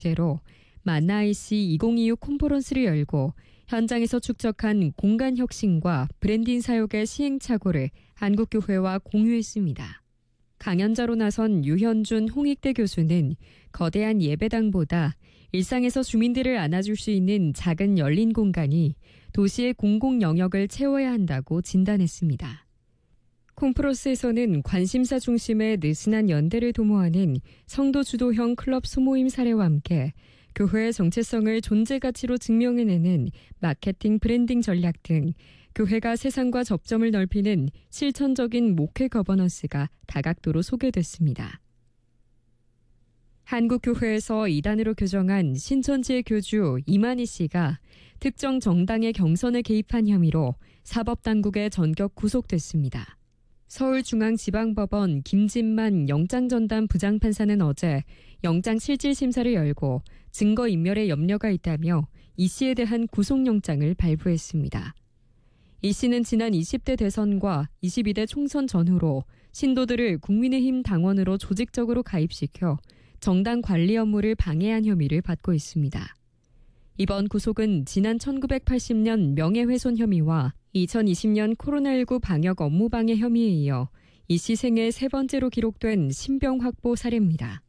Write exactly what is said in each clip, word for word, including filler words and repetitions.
제로 만나아이씨 이천이십육 콘퍼런스를 열고 현장에서 축적한 공간 혁신과 브랜딩 사역의 시행착오를 한국교회와 공유했습니다. 강연자로 나선 유현준 홍익대 교수는 거대한 예배당보다 일상에서 주민들을 안아줄 수 있는 작은 열린 공간이 도시의 공공 영역을 채워야 한다고 진단했습니다. 콘프로스에서는 관심사 중심의 느슨한 연대를 도모하는 성도 주도형 클럽 소모임 사례와 함께 교회의 정체성을 존재 가치로 증명해내는 마케팅 브랜딩 전략 등 교회가 세상과 접점을 넓히는 실천적인 목회 거버넌스가 다각도로 소개됐습니다. 한국교회에서 이단으로 교정한 신천지의 교주 이만희 씨가 특정 정당의 경선에 개입한 혐의로 사법당국에 전격 구속됐습니다. 서울중앙지방법원 김진만 영장전담 부장판사는 어제 영장실질심사를 열고 증거인멸에 염려가 있다며 이 씨에 대한 구속영장을 발부했습니다. 이 씨는 지난 이십 대 대선과 이십이 대 총선 전후로 신도들을 국민의힘 당원으로 조직적으로 가입시켜 정당 관리 업무를 방해한 혐의를 받고 있습니다. 이번 구속은 지난 천구백팔십 년 명예훼손 혐의와 이천이십 년 코로나십구 방역 업무 방해 혐의에 이어 이 씨 생애 세 번째로 기록된 신병 확보 사례입니다.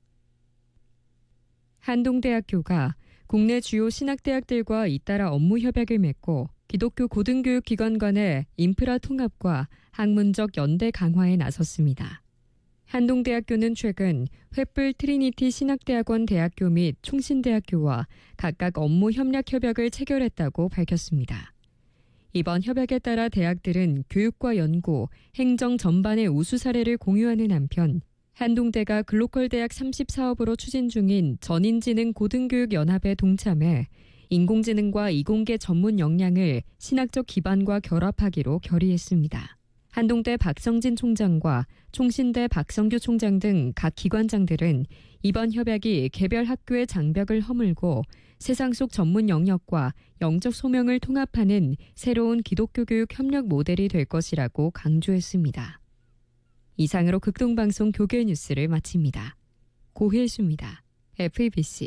한동대학교가 국내 주요 신학대학들과 잇따라 업무 협약을 맺고 기독교 고등교육기관 간의 인프라 통합과 학문적 연대 강화에 나섰습니다. 한동대학교는 최근 횃불 트리니티 신학대학원 대학교 및 총신대학교와 각각 업무 협력 협약을 체결했다고 밝혔습니다. 이번 협약에 따라 대학들은 교육과 연구, 행정 전반의 우수 사례를 공유하는 한편 한동대가 글로컬 대학 삼십 사업으로 추진 중인 전인지능 고등교육연합에 동참해 인공지능과 이공계 전문 역량을 신학적 기반과 결합하기로 결의했습니다. 한동대 박성진 총장과 총신대 박성규 총장 등 각 기관장들은 이번 협약이 개별 학교의 장벽을 허물고 세상 속 전문 영역과 영적 소명을 통합하는 새로운 기독교 교육 협력 모델이 될 것이라고 강조했습니다. 이상으로 극동방송 교계 뉴스를 마칩니다. 고혜수입니다. 에프이비씨.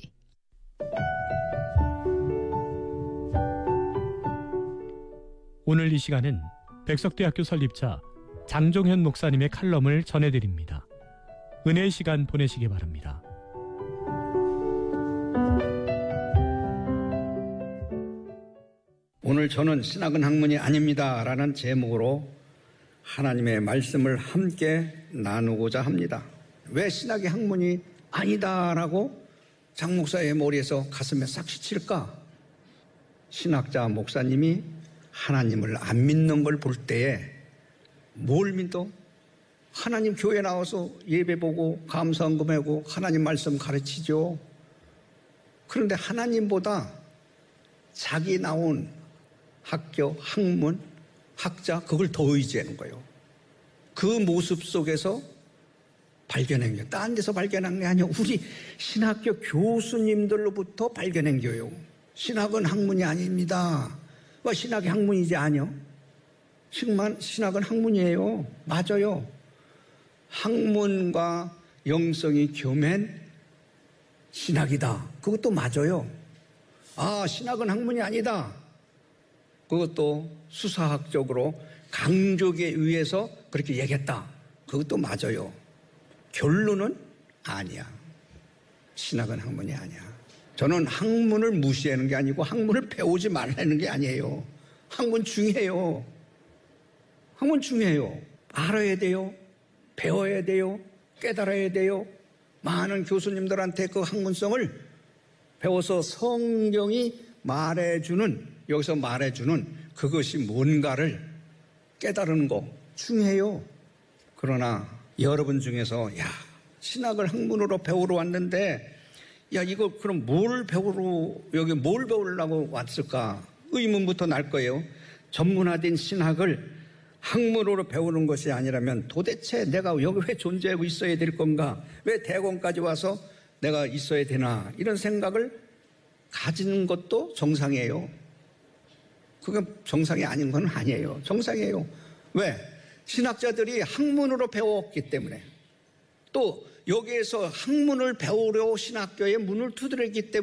오늘 이 시간은 백석대학교 설립자 장종현 목사님의 칼럼을 전해드립니다. 은혜의 시간 보내시기 바랍니다. 오늘 저는 신학은 학문이 아닙니다 라는 제목으로 하나님의 말씀을 함께 나누고자 합니다. 왜 신학이 학문이 아니다라고 장 목사의 머리에서 가슴에 싹 스칠까? 신학자 목사님이 하나님을 안 믿는 걸 볼 때에 뭘 믿어? 하나님 교회 나와서 예배 보고 감사헌금하고 하나님 말씀 가르치죠. 그런데 하나님보다 자기 나온 학교, 학문, 학자 그걸 더 의지하는 거예요. 그 모습 속에서 발견한 거예요. 딴 데서 발견한 게 아니에요. 우리 신학교 교수님들로부터 발견한 거예요. 신학은 학문이 아닙니다. 뭐 신학이 학문이지 아니요? 신학은 학문이에요. 맞아요. 학문과 영성이 교맨 신학이다. 그것도 맞아요. 아, 신학은 학문이 아니다. 그것도 수사학적으로 강조에 의해서 그렇게 얘기했다. 그것도 맞아요. 결론은 아니야. 신학은 학문이 아니야. 저는 학문을 무시하는 게 아니고 학문을 배우지 말라는 게 아니에요. 학문 중요해요. 학문 중요해요. 알아야 돼요. 배워야 돼요. 깨달아야 돼요. 많은 교수님들한테 그 학문성을 배워서 성경이 말해주는, 여기서 말해주는 그것이 뭔가를 깨달은 거 중요해요. 그러나 여러분 중에서 야, 신학을 학문으로 배우러 왔는데 야, 이거 그럼 뭘 배우러, 여기 뭘 배우려고 왔을까? 의문부터 날 거예요. 전문화된 신학을 학문으로 배우는 것이 아니라면 도대체 내가 여기 왜 존재하고 있어야 될 건가? 왜 대공까지 와서 내가 있어야 되나? 이런 생각을 가지는 것도 정상이에요. 그건 정상이 아닌 건 아니에요. 정상이에요. 왜? 신학자들이 학문으로 배웠기 때문에, 또 여기에서 학문을 배우려 신학교에 문을 두드렸기 때문에